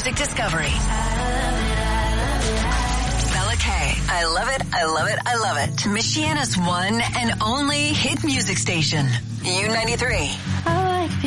music discovery. Bella K. I love it, I love it, I love it. Michiana's one and only hit music station. U93.